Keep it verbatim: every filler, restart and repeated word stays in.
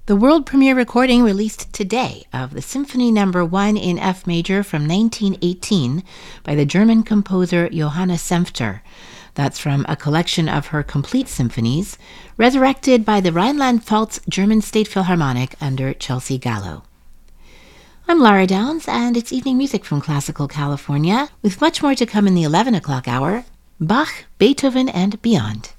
The world premiere recording released today of the Symphony Number one in F major from nineteen eighteen by the German composer Johanna Senfter. That's from a collection of her complete symphonies, resurrected by the Rhineland-Pfalz German State Philharmonic under Chelsea Gallo. I'm Lara Downs, and it's evening music from Classical California, with much more to come in the eleven o'clock hour, Bach, Beethoven, and beyond.